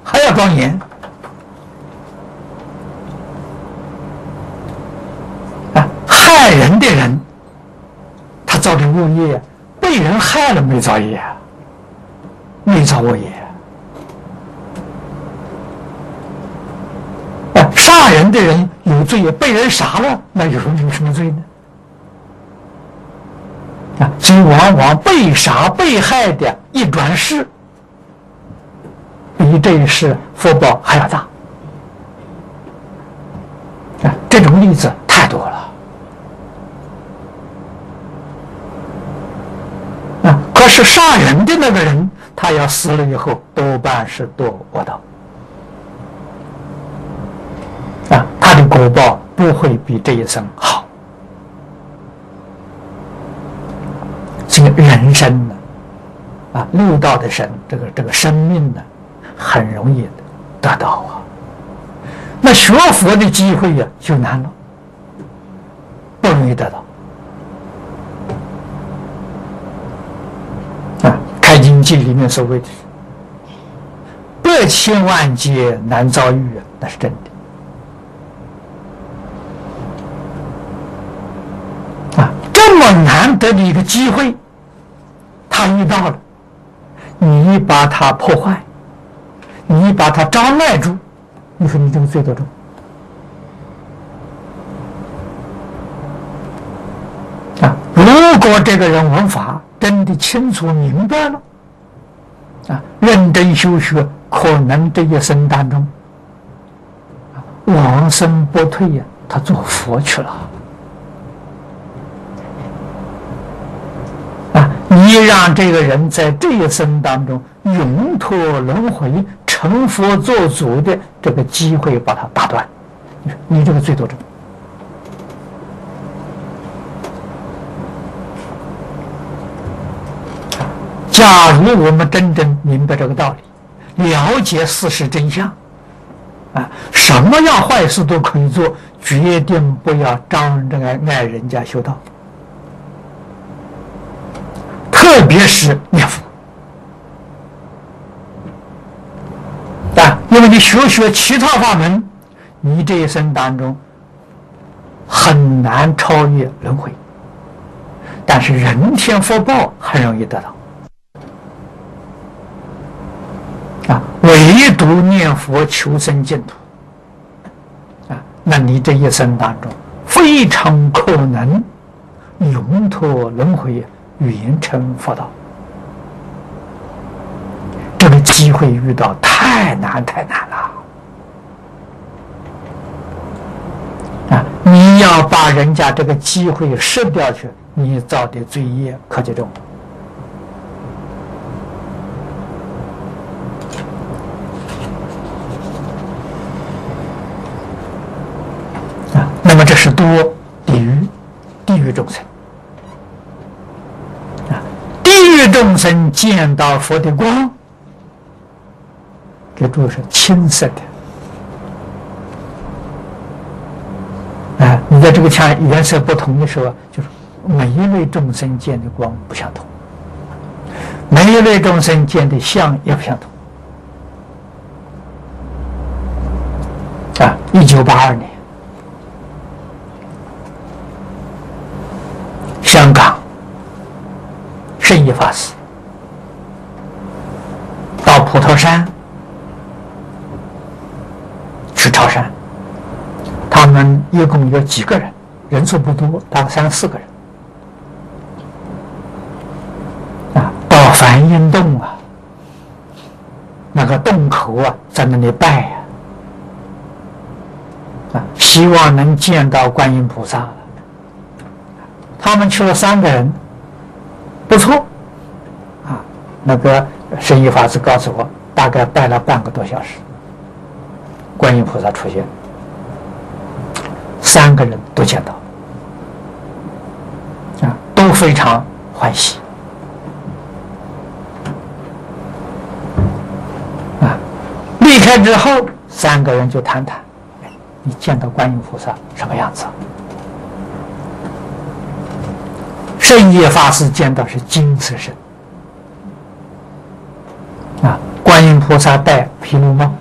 还要庄严啊！害人的人，他造的恶业，被人害了没造业啊？没造恶业啊！杀人的人有罪，被人杀了，那有什么罪呢？啊，所以往往被杀被害的一转世，比这一世福报还要大啊！这种例子太多了啊！可是杀人的那个人，他要死了以后，多半是堕恶道啊，他的果报不会比这一生好。这个人生呢，啊，六道的生，这个生命呢，很容易得到啊。那学佛的机会呀，就难了，不容易得到。啊，《开经记》里面所谓的“百千万劫难遭遇”啊，那是真的。啊，这么难得的一个机会，他遇到了，你把它破坏，你把它障碍住，你说你这个罪多重？啊，如果这个人闻法真的清楚明白了，啊，认真修学，可能这一生当中，往生不退呀，他做佛去了。你让这个人在这一生当中永脱轮回、成佛做主的这个机会，把它打断，你这个罪多重？假如我们真正明白这个道理，了解事实真相，啊，什么样坏事都可以做，决定不要障碍人家修道。特别是念佛啊，因为你学其他法门，你这一生当中很难超越轮回，但是人天福报很容易得到啊，唯独念佛求生净土啊，那你这一生当中非常可能永脱轮回，圆成佛道。这个机会遇到太难了啊！你要把人家这个机会失掉去，你造的罪业可就重啊！那么这是多地狱众生。地狱众生见到佛的光，这都是青色的。啊，你在这个墙颜色不同的时候，就是每一类众生见的光不相同，每一类众生见的相也不相同。啊，1982年，香港圣义法师到普陀山去朝山，他们一共有几个人，人数不多，大概3、4个人啊，到梵音洞啊，那个洞口啊，在那里拜啊，希望能见到观音菩萨。他们去了3个人，不错啊，那个圣义法师告诉我，大概拜了半个多小时，观音菩萨出现，3个人都见到啊，都非常欢喜啊。离开之后，3个人就谈谈，你见到观音菩萨什么样子？圣义法师见到是金色身啊，观音菩萨戴毗卢帽。